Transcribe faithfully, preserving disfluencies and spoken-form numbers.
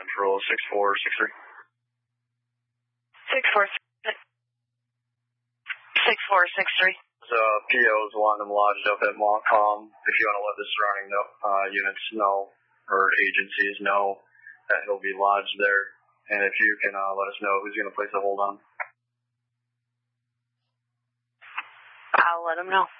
Patrol six four six three. six four six four six three. The P Os want them lodged up at Montcalm. If you want to let the surrounding uh, units know, or agencies know, that he'll be lodged there. And if you can uh, let us know who's going to place a hold on. I'll let him know.